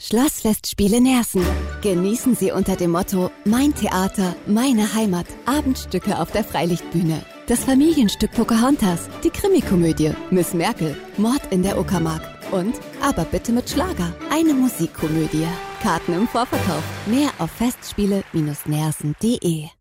Schlossfestspiele Nersen. Genießen Sie unter dem Motto Mein Theater, meine Heimat. Abendstücke auf der Freilichtbühne. Das Familienstück Pocahontas, die Krimikomödie Miss Merkel, Mord in der Uckermark und Aber bitte mit Schlager, eine Musikkomödie. Karten im Vorverkauf. Mehr auf festspiele-nersen.de.